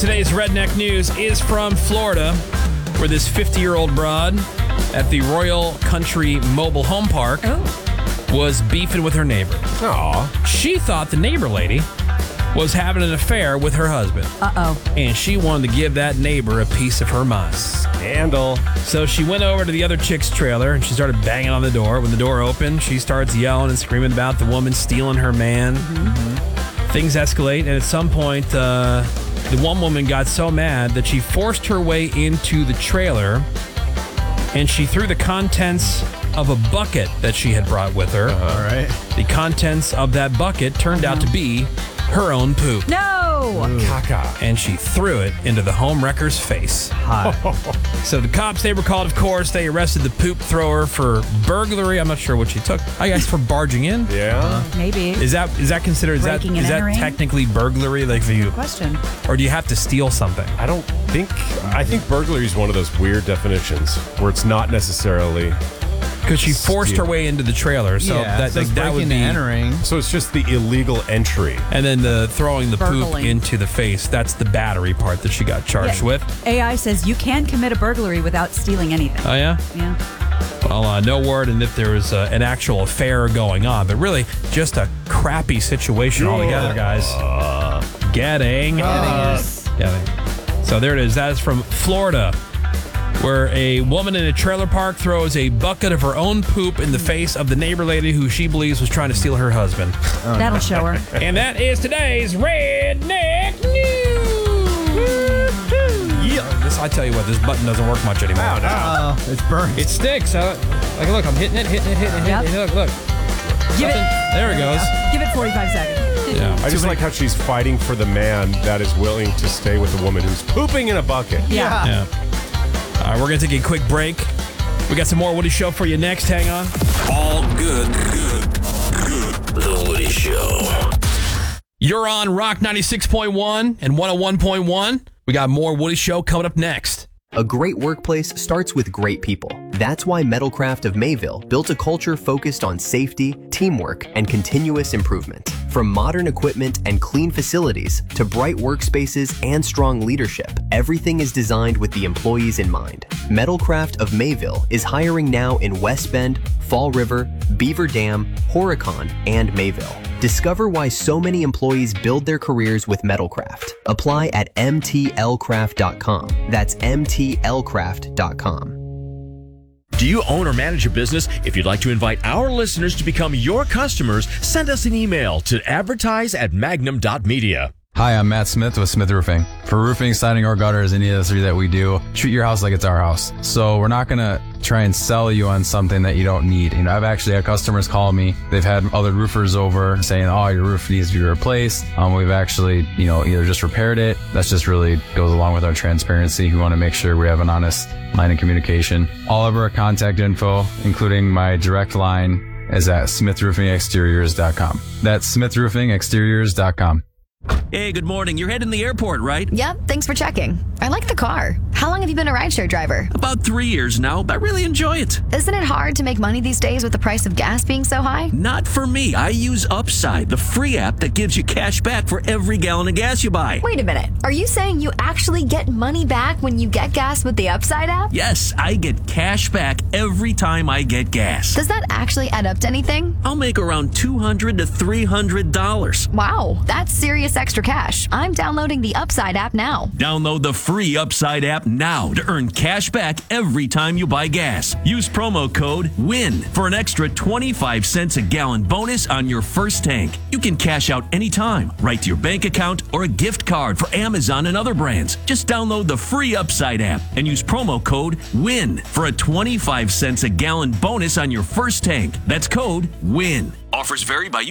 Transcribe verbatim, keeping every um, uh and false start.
Today's Redneck News is from Florida, where this fifty-year-old broad at the Royal Country Mobile Home Park Oh. was beefing with her neighbor. Aw. She thought the neighbor lady was having an affair with her husband. Uh-oh. And she wanted to give that neighbor a piece of her mind. Scandal. So she went over to the other chick's trailer and she started banging on the door. When the door opened, she starts yelling and screaming about the woman stealing her man. Mm-hmm. Things escalate, and at some point, uh, the one woman got so mad that she forced her way into the trailer and she threw the contents of a bucket that she had brought with her. Uh-huh. All right. The contents of that bucket turned out to be her own poop. No! Caca. And she threw it into the home wrecker's face. Hot. So the cops, they were called, of course. They arrested the poop thrower for burglary. I'm not sure what she took. I guess for barging in. Yeah. Maybe. Is that is that considered, is that, Breaking and is that entering? technically burglary? Like for you, Question. or do you have to steal something? I don't think, I think burglary is one of those weird definitions where it's not necessarily, Because she forced her way into the trailer. So yeah, that, so like, it's that would breaking be. and entering. so it's just the illegal entry. And then the throwing the poop Burgling. into the face. That's the battery part that she got charged Yeah. with. A I says you can commit a burglary without stealing anything. Oh, yeah? Yeah. Well, uh, no word and if there was uh, an actual affair going on, but really just a crappy situation altogether, guys. Getting. Getting. So there it is. That is from Florida, where a woman in a trailer park throws a bucket of her own poop in the face of the neighbor lady who she believes was trying to steal her husband. That'll show her. And that is today's Redneck News. Yeah. This, I tell you what, this button doesn't work much anymore. Oh, it's burnt. It sticks. Uh, like, look, I'm hitting it, hitting it, hitting it, hitting it. Yep. Look, look. Give it. There it goes. Give it forty-five seconds. Yeah. I just like how she's fighting for the man that is willing to stay with a woman who's pooping in a bucket. Yeah. Yeah. All right, we're going to take a quick break. We got some more Woody Show for you next. Hang on. All good, good, good. The Woody Show. You're on Rock ninety-six point one and one oh one point one. We got more Woody Show coming up next. A great workplace starts with great people. That's why Metalcraft of Mayville built a culture focused on safety, teamwork, and continuous improvement. From modern equipment and clean facilities to bright workspaces and strong leadership, everything is designed with the employees in mind. Metalcraft of Mayville is hiring now in West Bend, Fall River, Beaver Dam, Horicon, and Mayville. Discover why so many employees build their careers with Metalcraft. Apply at m t l craft dot com. That's m t l craft dot com. Do you own or manage a business? If you'd like to invite our listeners to become your customers, send us an email to advertise at magnum dot media. Hi, I'm Matt Smith with Smith Roofing. For roofing, siding, or gutters, any of the three that we do, treat your house like it's our house. So we're not going to try and sell you on something that you don't need. You know, I've actually had customers call me. They've had other roofers over saying, oh, your roof needs to be replaced. Um, we've actually, you know, either just repaired it. That's just really goes along with our transparency. We want to make sure we have an honest line of communication. All of our contact info, including my direct line, is at smith roofing exteriors dot com. That's smith roofing exteriors dot com. Hey, good morning. You're heading to the airport, right? Yep, thanks for checking. I like the car. How long have you been a rideshare driver? About three years now. I really enjoy it. Isn't it hard to make money these days with the price of gas being so high? Not for me. I use Upside, the free app that gives you cash back for every gallon of gas you buy. Wait a minute. Are you saying you actually get money back when you get gas with the Upside app? Yes, I get cash back every time I get gas. Does that actually add up to anything? I'll make around two hundred to three hundred dollars. Wow, that's serious extra cash. I'm downloading the Upside app now. Download the free Upside app now to earn cash back every time you buy gas. Use promo code WIN for an extra twenty-five cents a gallon bonus on your first tank. You can cash out anytime, right to your bank account or a gift card for Amazon and other brands. Just download the free Upside app and use promo code WIN for a twenty-five cents a gallon bonus on your first tank. That's code WIN. Offers vary by